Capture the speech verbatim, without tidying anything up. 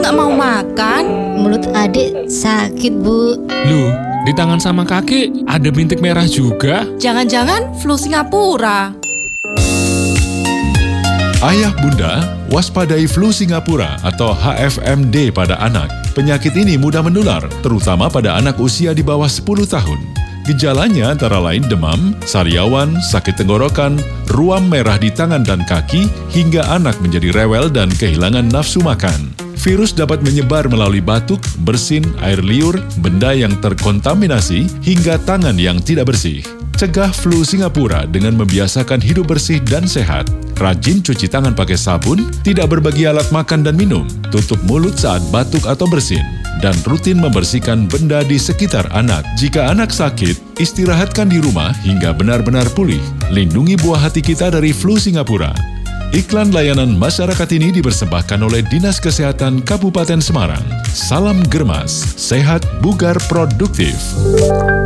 nggak mau makan. Mulut adik sakit, Bu. Loh, di tangan sama kaki ada bintik merah juga. Jangan-jangan flu Singapura. Ayah bunda, waspadai flu Singapura atau H F M D pada anak. Penyakit ini mudah menular, terutama pada anak usia di bawah sepuluh tahun. Gejalanya antara lain demam, sariawan, sakit tenggorokan, ruam merah di tangan dan kaki, hingga anak menjadi rewel dan kehilangan nafsu makan. Virus dapat menyebar melalui batuk, bersin, air liur, benda yang terkontaminasi, hingga tangan yang tidak bersih. Cegah flu Singapura dengan membiasakan hidup bersih dan sehat. Rajin cuci tangan pakai sabun, tidak berbagi alat makan dan minum, tutup mulut saat batuk atau bersin, dan rutin membersihkan benda di sekitar anak. Jika anak sakit, istirahatkan di rumah hingga benar-benar pulih. Lindungi buah hati kita dari flu Singapura. Iklan layanan masyarakat ini dipersembahkan oleh Dinas Kesehatan Kabupaten Semarang. Salam Germas, sehat, bugar, produktif.